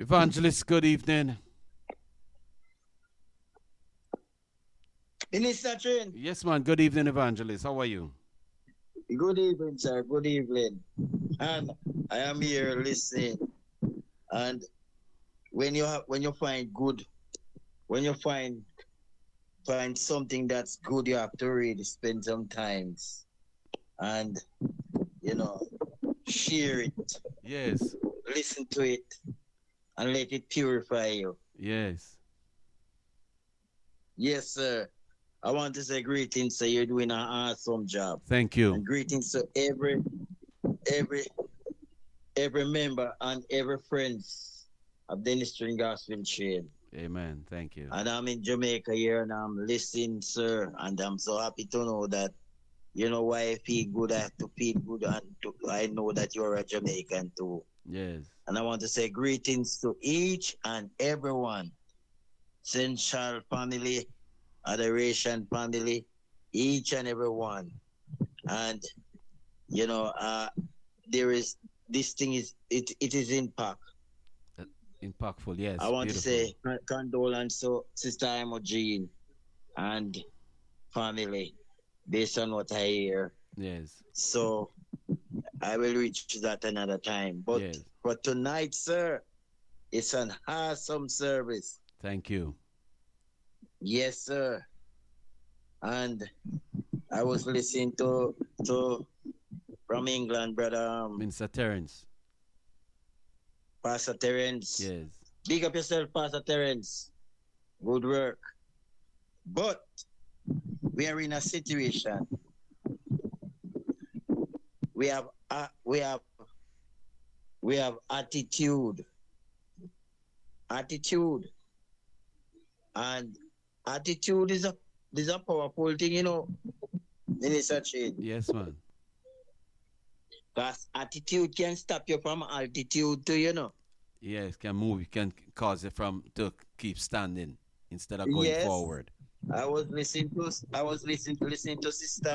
Evangelist, good evening. Minister Trin, Yes, man. Good evening, Evangelist. How are you? good evening, sir. Good evening. And I am here listening. And when you find good, when you find something that's good, you have to really spend some times and you know share it, Yes. listen to it, and let it purify you. Yes. Yes, sir. I want to say greetings. So you're doing an awesome job, Thank you. and greetings to every every member and every friends of the String Gospel Chain. Amen. Thank you. And I'm in Jamaica here and I'm listening, sir. And I'm so happy to know that you know why I feel good. I have to feel good, and I know that you're a Jamaican too. Yes. And I want to say greetings to each and everyone, Central family, Adoration family, each and every one. And you know, there is this thing is it is impact. Uh, Impactful. Yes. I want to Beautiful. say condolence to Sister Imogene and family based on what I hear. Yes. So I will reach that another time. But Yes. for tonight, sir, it's an awesome service. Thank you. Yes, sir. And I was listening to from England, brother Minister Terence. Pastor Terence. Yes. Big up yourself, Pastor Terence. Good work. But we are in a situation. We have we have attitude, attitude, and attitude is a powerful thing, you know. Minister Chin. Yes, man. Because attitude can stop you from altitude too, you know. Yes, can move. It can cause it from to keep standing instead of going Yes. forward. I was listening to Sister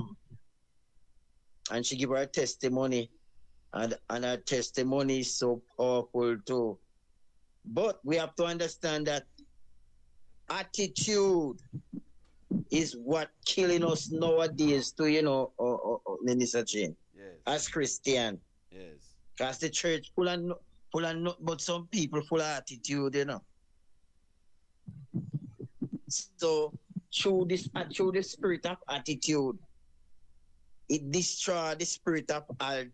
and she gave her testimony, and her testimony is so powerful too. But we have to understand that attitude is what killing us nowadays too, you know, Minister Jane. Yes. As Christian. Yes. Because the church full of but some people full of attitude, you know. So through the spirit of attitude, it destroys the spirit of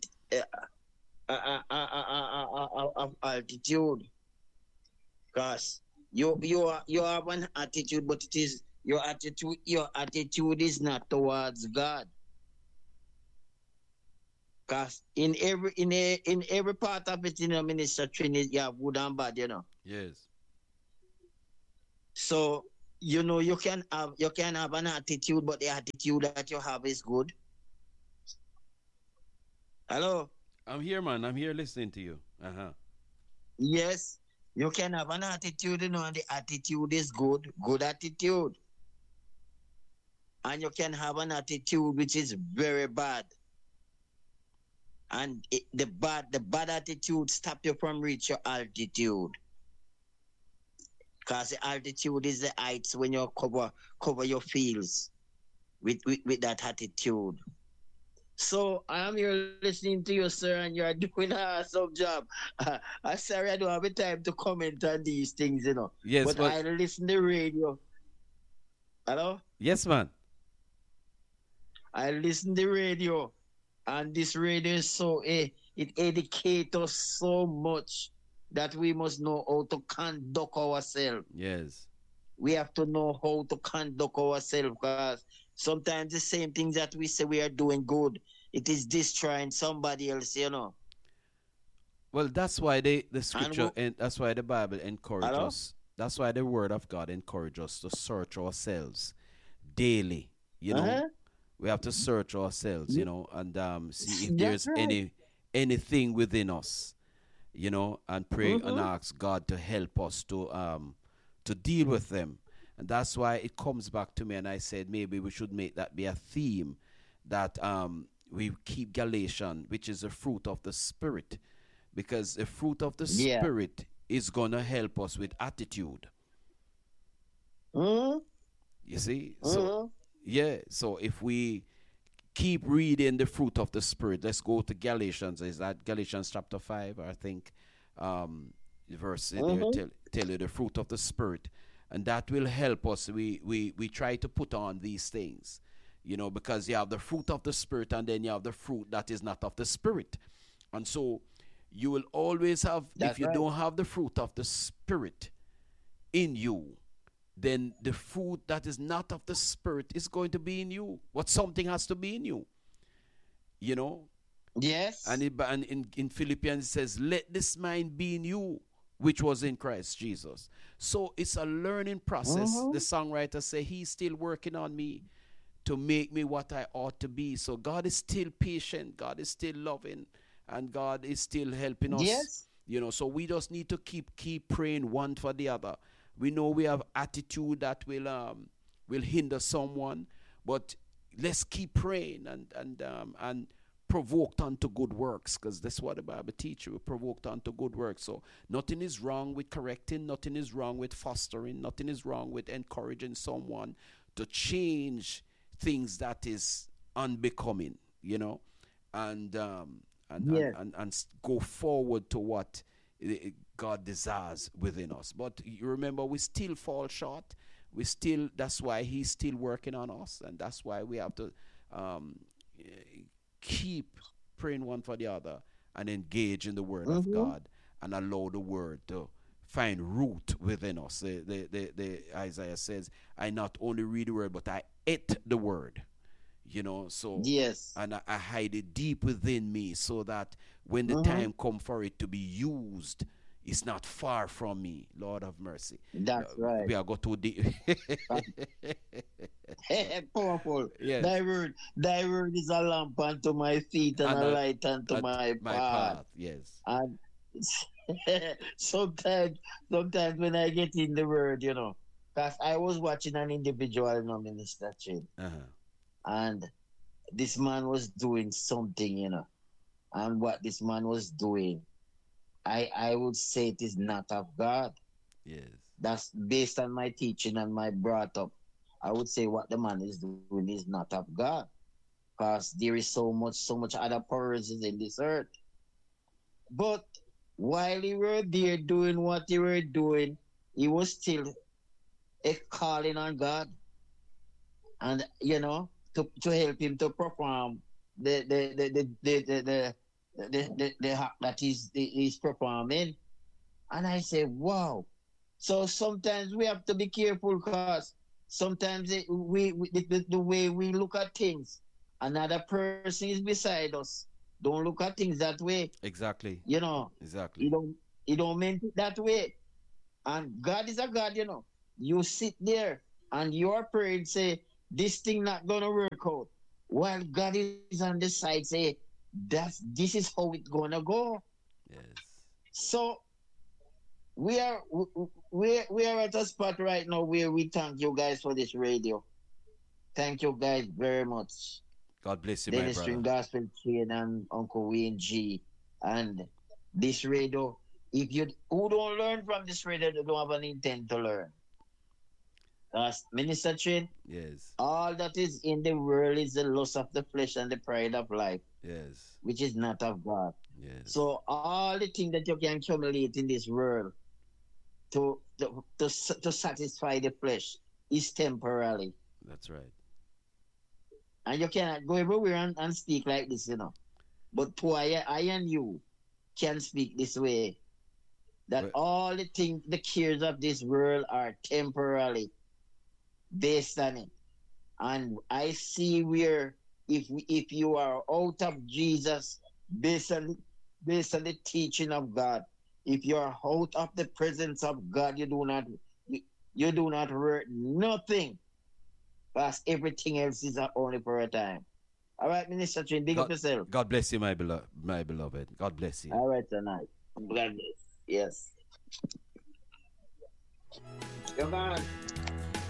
altitude. Because you have an attitude, but it is your attitude is not towards God. Because in every part of it, you know, Minister Trinity, you have good and bad, you know. Yes. So you know you can have an attitude, but the attitude that you have is good. Hello? I'm here, man. I'm here listening to you. Yes. You can have an attitude, you know, and the attitude is good attitude. And you can have an attitude which is very bad. And the bad attitude stop you from reach your altitude. Because the altitude is the heights when you cover your fields with that attitude. So I am here listening to you, sir, and you are doing an awesome job. I'm sorry I don't have the time to comment on these things, you know. Yes, But but I listen to the radio. Hello? yes, man. I listen to the radio, and this radio is so it educates us so much that we must know how to conduct ourselves. Yes. We have to know how to conduct ourselves because sometimes the same things that we say we are doing good, it is destroying somebody else, you know. Well, that's why the And scripture and that's why the Bible encourages hello? us. That's why the word of God encourages us to search ourselves daily. You know, Uh-huh. we have to search ourselves. You know, and see if That's there's right. anything within us. You know, and pray and Mm-hmm. ask God to help us to deal with them. And that's why it comes back to me. And I said maybe we should make that be a theme that we keep Galatians, which is the fruit of the spirit, because the fruit of the Yeah. spirit is going to help us with attitude. Mm-hmm. You see? So, Mm-hmm. yeah. So if we keep reading the fruit of the Spirit, let's go to Galatians. Is that Galatians chapter 5? I think the verse there Mm-hmm. tell you the fruit of the Spirit. And that will help us. We try to put on these things, because you have the fruit of the Spirit and then you have the fruit that is not of the Spirit. And so you will always have, if That's you right. don't have the fruit of the Spirit in you, then the fruit that is not of the Spirit is going to be in you. But something has to be in you, you know. And, Yes. in Philippians it says, let this mind be in you, which was in Christ Jesus. So it's a learning process. Mm-hmm. The songwriter say he's still working on me to make me what I ought to be. So God is still patient, God is still loving, and God is still helping us. Yes. So we just need to keep praying one for the other. We know we have attitude that will hinder someone, but let's keep praying and provoked unto good works, because that's what the Bible teaches. We're provoked unto good works. So nothing is wrong with correcting, nothing is wrong with fostering, nothing is wrong with encouraging someone to change things that is unbecoming, and go forward to what God desires within us. But you remember, we still fall short. That's why He's still working on us, and that's why we have to um, keep praying one for the other and engage in the Word of Mm-hmm. God and allow the Word to find root within us. The Isaiah says, I not only read the Word, but I ate the Word. So, Yes. and I hide it deep within me, so that when the Mm-hmm. time come for it to be used, it's not far from me. Lord have mercy. That's right. We are go too deep. Uh, Powerful. Yes. Thy word is a lamp unto my feet and And a light unto at my my path. path, yes. And sometimes, sometimes when I get in the word, because I was watching an individual, Minister Chin, Uh-huh. and this man was doing something, and what this man was doing, I would say it is not of God. Yes. That's based on my teaching and my brought up. I would say what the man is doing is not of God, because there is so much other powers in this earth. But while he were there doing what he were doing, he was still a calling on God, and to help him to perform the act that he's performing. And I say, wow. So sometimes we have to be careful, because sometimes the way we look at things, another person is beside us. Don't look at things that way. Exactly. You know, you Exactly. don't you don't mean it that way. And God is a God. You sit there and you're praying, say, this thing not gonna work out. While God is on the side, say, this is how it's gonna go. Yes. So we are at a spot right now where we thank you guys for this radio. Thank you guys very much. God bless you, my Dennis brother. String Gospel Chain and Uncle Wayne G. And this radio, if you who don't learn from this radio, they don't have an intent to learn. Minister Chain, Yes. all that is in the world is the lust of the flesh and the pride of life, Yes. which is not of God. Yes. So all the things that you can accumulate in this world to satisfy the flesh is temporary. That's right. And you cannot go everywhere and speak like this. But to I and you can speak this way, that Well, all the cares of this world are temporary based on it. And I see where if you are out of Jesus, based on the teaching of God, if you are out of the presence of God, you do not hurt nothing, because everything else is only for a time. All right, Minister Chin, big up God, yourself. God bless you, my beloved. God bless you. All right, tonight. God bless. Yes. Come on.